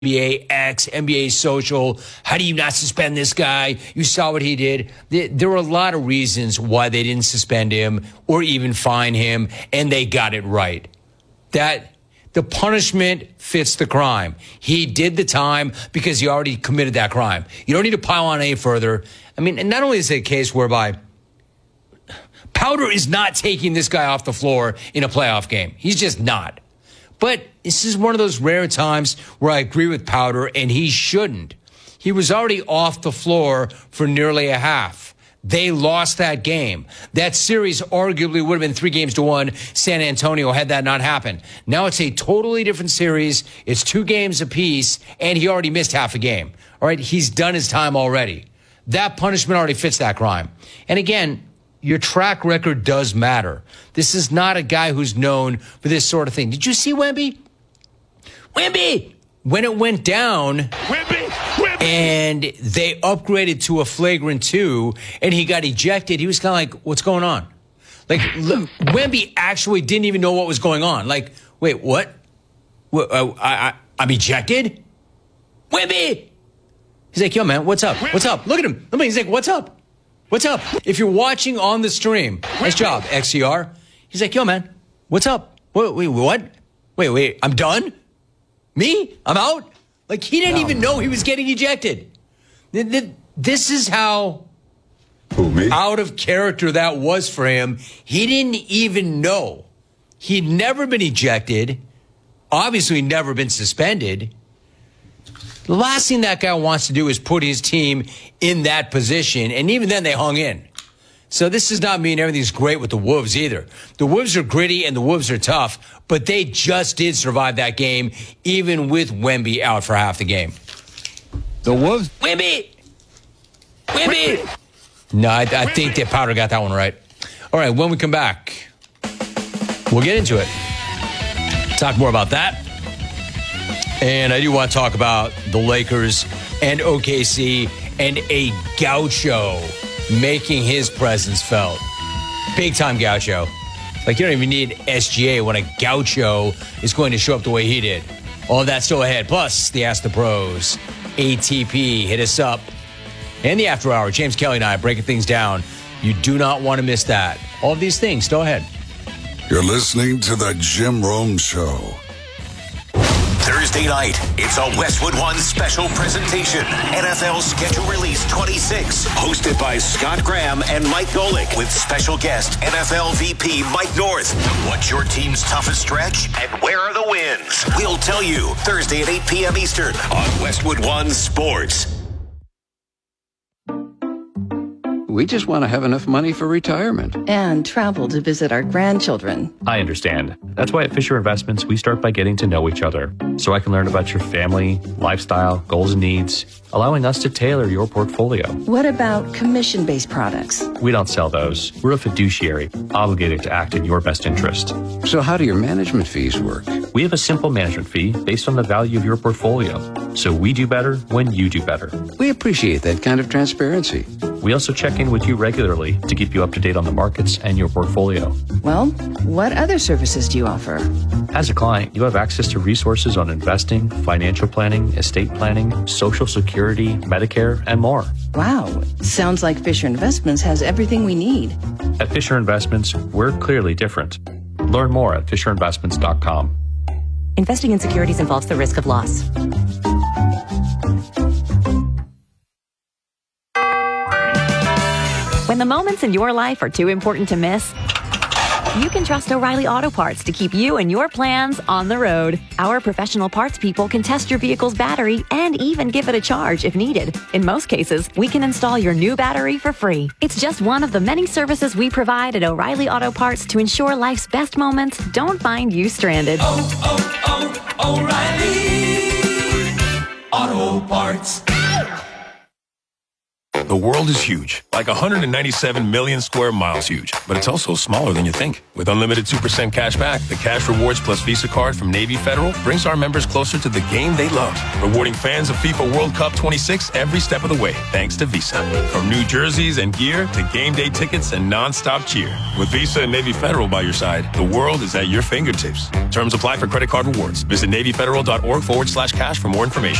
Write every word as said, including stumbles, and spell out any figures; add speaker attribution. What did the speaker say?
Speaker 1: N B A X, N B A Social. How do you not suspend this guy? You saw what he did. There were a lot of reasons why they didn't suspend him or even fine him, and they got it right. That the punishment fits the crime. He did the time because he already committed that crime. You don't need to pile on any further. I mean, and not only is it a case whereby Powder is not taking this guy off the floor in a playoff game. He's just not. But this is one of those rare times where I agree with Powder, and he shouldn't. He was already off the floor for nearly a half. They lost that game. That series arguably would have been three games to one San Antonio had that not happened. Now it's a totally different series. It's two games apiece, and he already missed half a game. All right, he's done his time already. That punishment already fits that crime. And again, your track record does matter. This is not a guy who's known for this sort of thing. Did you see Wemby? Wemby! When it went down,
Speaker 2: Wemby! Wemby!
Speaker 1: And they upgraded to a flagrant two, and he got ejected, he was kind of like, what's going on? Like, look, Wemby actually didn't even know what was going on. Like, wait, what? what uh, I, I, I'm ejected? Wemby! He's like, yo, man, what's up? What's up? Look at him. Look at him. He's like, what's up? What's up? If you're watching on the stream, nice job, X C R. He's like, yo, man, what's up? Wait, wait, what? Wait, wait, I'm done? Me? I'm out? Like, he didn't no. even know he was getting ejected. This is how
Speaker 3: Who, me?
Speaker 1: out of character that was for him. He didn't even know. He'd never been ejected, obviously never been suspended. The last thing that guy wants to do is put his team in that position, and even then they hung in. So this does not mean everything's great with the Wolves either. The Wolves are gritty and the Wolves are tough, but they just did survive that game, even with Wemby out for half the game.
Speaker 3: The Wolves?
Speaker 1: Wemby! Wemby! No, I, I think that Powder got that one right. All right, when we come back, we'll get into it. Talk more about that. And I do want to talk about the Lakers and O K C and a Gaucho making his presence felt. Big time Gaucho. Like, you don't even need S G A when a Gaucho is going to show up the way he did. All of that's still ahead. Plus, the Ask the Pros, A T P, hit us up. And the After Hour, James Kelly and I breaking things down. You do not want to miss that. All of these things still ahead.
Speaker 4: You're listening to The Jim Rome Show.
Speaker 5: Thursday night, it's a Westwood One special presentation. N F L Schedule Release twenty-six, hosted by Scott Graham and Mike Golick, with special guest N F L V P Mike North. What's your team's toughest stretch, and where are the wins? We'll tell you Thursday at eight p.m. Eastern on Westwood One Sports.
Speaker 6: We just want to have enough money for retirement.
Speaker 7: And travel to visit our grandchildren.
Speaker 8: I understand. That's why at Fisher Investments, we start by getting to know each other, so I can learn about your family, lifestyle, goals and needs, allowing us to tailor your portfolio.
Speaker 7: What about commission-based products?
Speaker 8: We don't sell those. We're a fiduciary, obligated to act in your best interest.
Speaker 6: So how do your management fees work?
Speaker 8: We have a simple management fee based on the value of your portfolio. So we do better when you do better.
Speaker 6: We appreciate that kind of transparency.
Speaker 8: We also check in with you regularly to keep you up to date on the markets and your portfolio.
Speaker 7: Well, what other services do you offer?
Speaker 8: As a client, you have access to resources on investing, financial planning, estate planning, Social Security, Medicare, and more.
Speaker 7: Wow. Sounds like Fisher Investments has everything we need.
Speaker 8: At Fisher Investments, we're clearly different. Learn more at fisher investments dot com.
Speaker 9: Investing in securities involves the risk of loss. When the moments in your life are too important to miss, you can trust O'Reilly Auto Parts to keep you and your plans on the road. Our professional parts people can test your vehicle's battery and even give it a charge if needed. In most cases, we can install your new battery for free. It's just one of the many services we provide at O'Reilly Auto Parts to ensure life's best moments don't find you stranded.
Speaker 10: Oh, oh, oh, O'Reilly Auto Parts.
Speaker 2: The world is huge, like one hundred ninety-seven million square miles huge, but it's also smaller than you think. With unlimited two percent cash back, the Cash Rewards Plus Visa card from Navy Federal brings our members closer to the game they love, rewarding fans of FIFA World Cup twenty-six every step of the way, thanks to Visa. From new jerseys and gear to game day tickets and non-stop cheer. With Visa and Navy Federal by your side, the world is at your fingertips. Terms apply for credit card rewards. Visit NavyFederal.org forward slash cash for more information.